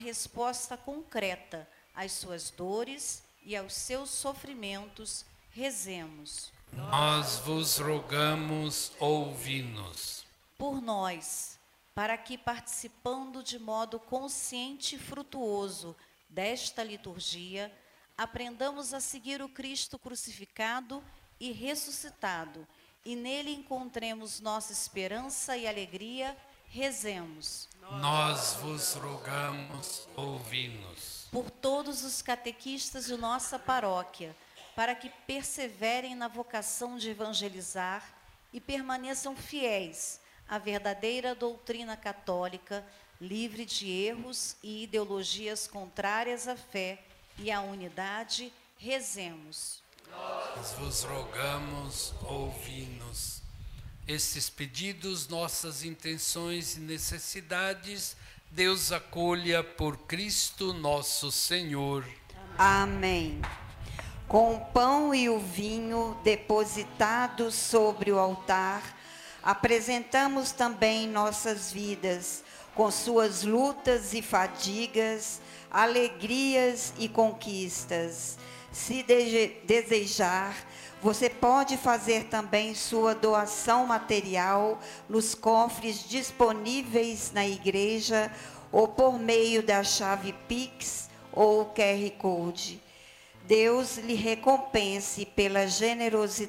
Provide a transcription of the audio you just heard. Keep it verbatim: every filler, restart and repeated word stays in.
resposta concreta às suas dores e aos seus sofrimentos, rezemos. Nós vos rogamos, ouvi-nos. Por nós, para que, participando de modo consciente e frutuoso desta liturgia, aprendamos a seguir o Cristo crucificado e ressuscitado, e nele encontremos nossa esperança e alegria, rezemos. Nós vos rogamos, ouvi-nos. Por todos os catequistas de nossa paróquia, para que perseverem na vocação de evangelizar e permaneçam fiéis à verdadeira doutrina católica, livre de erros e ideologias contrárias à fé e à unidade, rezemos. Nós vos rogamos, ouvi-nos. Estes pedidos, nossas intenções e necessidades, Deus acolha por Cristo nosso Senhor. Amém. Com o pão e o vinho depositados sobre o altar, apresentamos também nossas vidas, com suas lutas e fadigas, alegrias e conquistas. Se desejar, você pode fazer também sua doação material nos cofres disponíveis na igreja ou por meio da chave Pix ou Q R Code. Deus lhe recompense pela generosidade